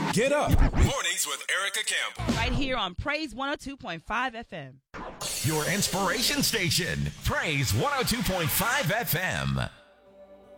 Get up. Mornings with Erica Campbell. Right here on Praise 102.5 FM. Your inspiration station, Praise 102.5 FM.